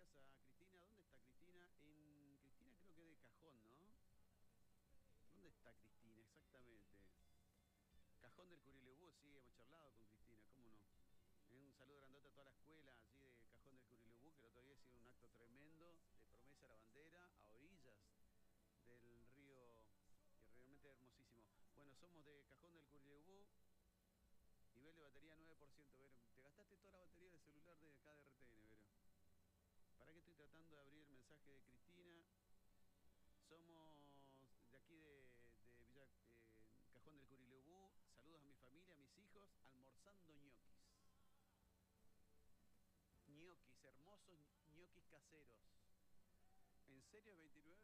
gracias a Cristina. ¿Dónde está Cristina? Cristina creo que de Cajón, ¿no? ¿Dónde está Cristina exactamente? Cajón del Curilebú, sí, hemos charlado con Cristina, ¿cómo no? Un saludo grandote a toda la escuela allí de Cajón del Curilebú, que el otro día hicieron un acto tremendo de promesa a la bandera a orillas del río, y realmente hermosísimo. Bueno, somos de Cajón del Curilebú, nivel de batería 9%, Vero. Te gastaste toda la batería del celular de acá de RTN, Vero. ¿Para qué estoy tratando de abrir el mensaje de Cristina? Somos de aquí de Villa Cajón del Curilebú. Saludos a mi familia, a mis hijos, almorzando ñoquis. Ñoquis, hermosos ñoquis caseros. ¿En serio 29?